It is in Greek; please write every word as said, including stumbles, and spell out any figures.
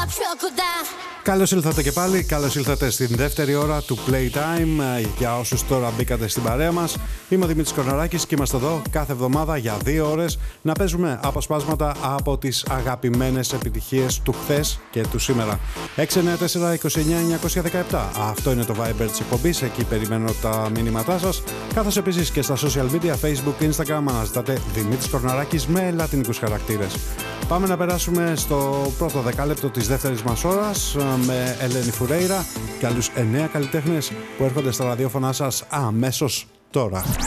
Καλώς ήλθατε και πάλι, καλώς ήλθατε στην δεύτερη ώρα του Playtime. Για όσους τώρα μπήκατε στην παρέα μας, είμαι ο Δημήτρης Κορναράκης και είμαστε εδώ κάθε εβδομάδα για δύο ώρες να παίζουμε αποσπάσματα από τις αγαπημένες επιτυχίες του χθες και του σήμερα. έξι εννιά τέσσερα είκοσι εννιά εννιακόσια δεκαεπτά. Αυτό είναι το Viber της εκπομπής, εκεί περιμένω τα μηνύματά σας. Καθώς επίσης και στα social media, Facebook, Instagram, αναζητάτε Δημήτρης Κορναράκης με λατινικούς χαρακτήρες. Πάμε να περάσουμε στο πρώτο δεκάλεπτο της δεύτερης μας ώρας με Ελένη Φουρέιρα και άλλους εννέα καλλιτέχνες που έρχονται στα ραδιόφωνά σας αμέσως τώρα.